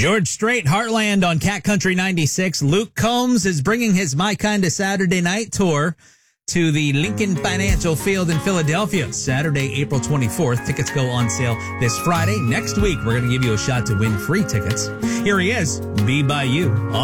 George Strait, Heartland on Cat Country 96. Luke Combs is bringing his My Kinda Saturday Night tour to the Lincoln Financial Field in Philadelphia, Saturday, April 24th. Tickets go on sale this Friday. Next week, we're going to give you a shot to win free tickets. Here he is, Be By You.